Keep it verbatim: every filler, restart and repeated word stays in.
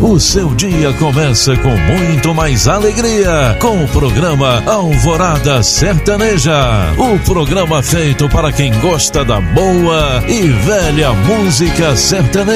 o seu dia começa com muito mais alegria com o programa Alvorada Sertaneja, o programa feito para quem gosta da boa e velha música sertaneja.